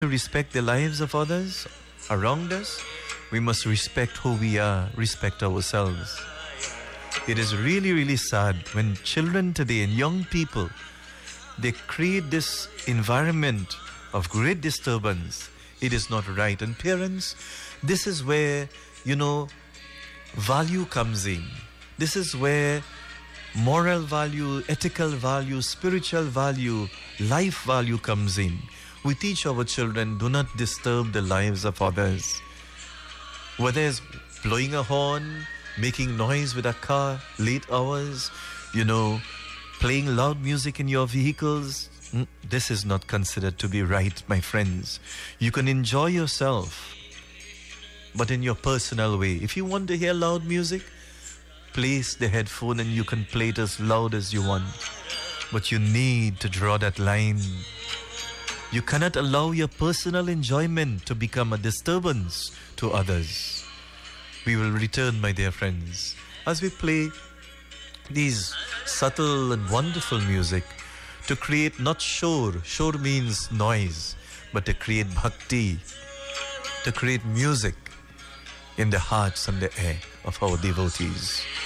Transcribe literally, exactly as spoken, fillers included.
to respect the lives of others around us, we must respect who we are, respect ourselves. It is really, really sad when children today and young people, they create this environment of great disturbance. It is not right. And parents, this is where, you know, value comes in. This is where moral value, ethical value, spiritual value, life value comes in. We teach our children, do not disturb the lives of others. Whether it's blowing a horn, making noise with a car, late hours, you know, playing loud music in your vehicles, this is not considered to be right, my friends. You can enjoy yourself, but in your personal way. If you want to hear loud music, place the headphone and you can play it as loud as you want. But you need to draw that line. You cannot allow your personal enjoyment to become a disturbance to others. We will return, my dear friends, as we play these subtle and wonderful music to create not shor, shor means noise, but to create bhakti, to create music in the hearts and the air of our devotees.